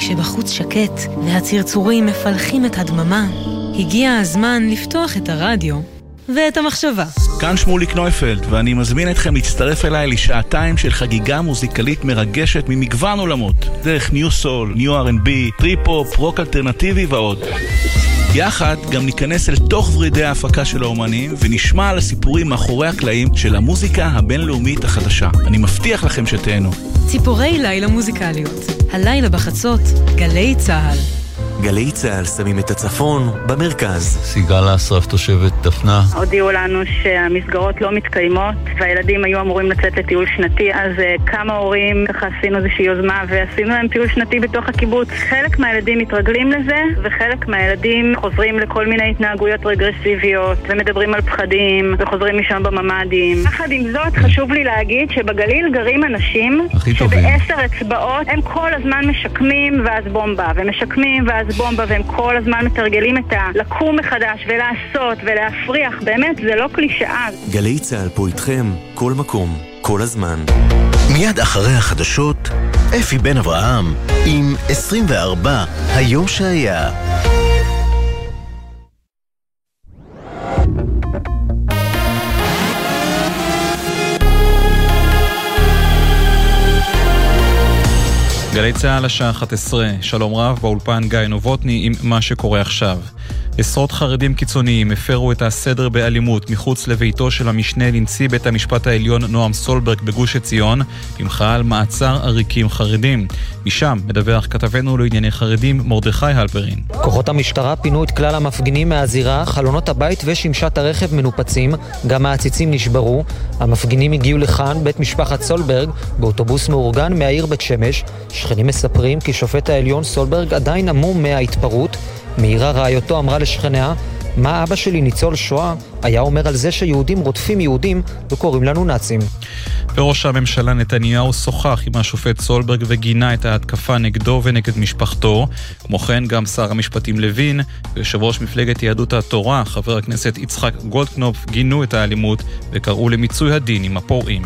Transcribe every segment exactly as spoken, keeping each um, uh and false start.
כשבחוץ שקט והצרצורים מפלחים את הדממה, הגיע הזמן לפתוח את הרדיו ואת המחשבה. כאן שמוליק נויפלד, ואני מזמין אתכם להצטרף אליי לשעתיים של חגיגה מוזיקלית מרגשת ממגוון עולמות, דרך ניו סול, ניו אר אנד בי, טריפ-הופ, רוק אלטרנטיבי ועוד. יחד גם ניכנס אל תוך ורידי ההפקה של האומנים ונשמע על הסיפורים מאחורי הקלעים של המוזיקה הבינלאומית החדשה. אני מבטיח לכם שתהנו. ציפורי לילה מוזיקליות, הלילה בחצות, גלי צהל. גלי צהל שמים את הצפון במרכז. סיגל אסרף תושבת דפנה. הודיעו לנו שהמסגרות לא מתקיימות והילדים היו אמורים לצאת לטיול שנתי, אז כמה הורים ככה עשינו איזושהי יוזמה ועשינו להם טיול שנתי בתוך הקיבוץ. חלק מהילדים מתרגלים לזה וחלק מהילדים חוזרים לכל מיני התנהגויות רגרסיביות ומדברים על פחדים וחוזרים משם בממדים. יחד עם זאת חשוב לי להגיד שבגליל גרים אנשים שבעשר אצבעות הם כל הזמן משקמים ואז בומבה ומשקמים ואז בומבה, והם כל הזמן מתרגלים את הלקום מחדש ולעשות ולהפריח. באמת, זה לא קלישאה. גלי צהל פה איתכם, כל מקום, כל הזמן. מיד אחרי החדשות, אפי בן אברהם עם עשרים וארבע, היום שהיה. גלי צהל השעה אחת עשרה, שלום רב, באולפן גיא נובוטני עם מה שקורה עכשיו. עשרות חרדים קיצוניים הפרו את הסדר באלימות מחוץ לביתו של המשנה לנשיא בית המשפט העליון נועם סולברג בגוש עציון, במחאה על מעצר עריקים חרדים. משם מדווח כתבנו לענייני חרדים מרדכי הלפרין. כוחות המשטרה פינו את כלל המפגינים מהזירה, חלונות הבית ושמשת הרכב מנופצים, גם העציצים נשברו. המפגינים הגיעו לכאן, בית משפחת סולברג, באוטובוס מאורגן מהעיר בית שמש. שכנים מספרים כי שופט העליון סולברג עדיין עמום מההתפרעות. מהירה רעיותו אמרה לשכניה, מה אבא שלי ניצול שואה היה אומר על זה שיהודים רודפים יהודים וקוראים לנו נאצים. בראש הממשלה נתניהו שוחח עם השופט סולברג וגינה את ההתקפה נגדו ונגד משפחתו. כמו כן גם שר המשפטים לוין ויושב ראש מפלגת יהדות התורה חבר הכנסת יצחק גולדקנופ גינו את האלימות וקראו למיצוי הדין עם הפורעים.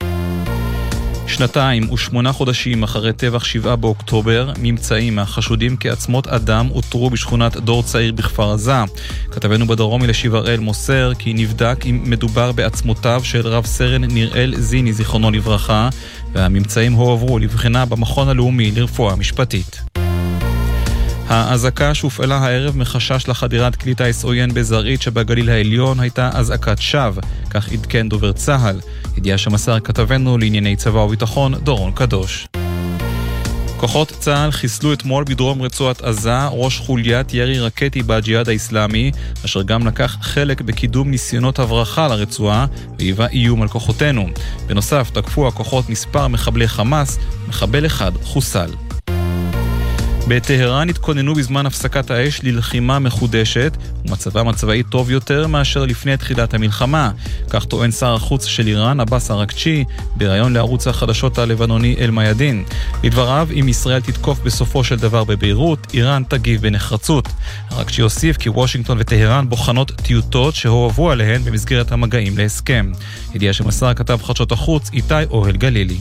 שנתיים ושמונה חודשים אחרי טבח שבעה באוקטובר, ממצאים מהחשודים כעצמות אדם אותרו בשכונת דור צעיר בכפר עזה. כתבנו בדרום אלישיב הראל מוסר כי נבדק אם מדובר בעצמותיו של רב סרן נראל זיני זיכרונו לברכה, והממצאים הועברו לבחינה במכון הלאומי לרפואה משפטית. האזעקה שהופעלה הערב מחשש לחדירת כלי טיס עוין בזרעית שבגליל העליון הייתה אזעקת שווא, כך עדכן דובר צה"ל. ידיעה שמסר כתבנו לענייני צבא וביטחון דורון קדוש. כוחות צה"ל חיסלו אתמול בדרום רצועת עזה ראש חוליית ירי רקטי בג'יהאד האסלאמי, אשר גם לקח חלק בקידום ניסיונות הברחה לרצועה והיווה איום על כוחותינו. בנוסף תקפו הכוחות מספר מחבלי חמאס, מחבל אחד חוסל. בטהרן התכוננו בזמן הפסקת האש ללחימה מחודשת, ומצבם הצבאי טוב יותר מאשר לפני תחילת המלחמה. כך טוען שר החוץ של איראן, עבאס אראקצ'י, בראיון לערוץ החדשות הלבנוני אל-מיאדין. לדבריו, אם ישראל תתקוף בסופו של דבר בביירות, איראן תגיב בנחרצות. אראקצ'י הוסיף כי וושינגטון וטהרן בוחנות טיוטות שהועברו עליהן במסגרת המגעים להסכם. ידיעה שמסר כתב חדשות החוץ איתי אוהל גלילי.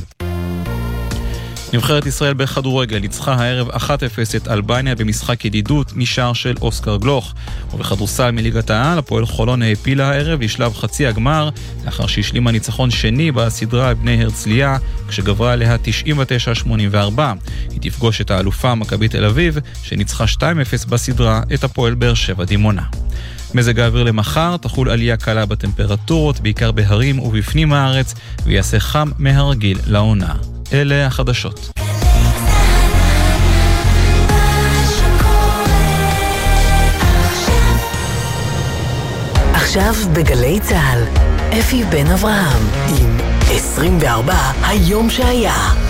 נבחרת ישראל בכדורגל ניצחה הערב אחת אפס את אלבניה במשחק ידידות משער של אוסקר גלוך. ובכדורסל מליגת העל, הפועל חולון העפילה הערב לשלב חצי הגמר, לאחר שהשלימה ניצחון שני בסדרה בני הרצליה, כשגברה עליה תשעים ותשע שמונים וארבע. היא תפגוש את האלופה מכבי תל אביב, שניצחה שתיים אפס בסדרה את הפועל באר שבע דימונה. מזג האוויר למחר, תחול עלייה קלה בטמפרטורות, בעיקר בהרים ובפנים הארץ, ויעשה חם מהרגיל לעונה. אלה החדשות. עכשיו בגלי צהל, אפי בן אברהם עם עשרים וארבע, היום שהיה.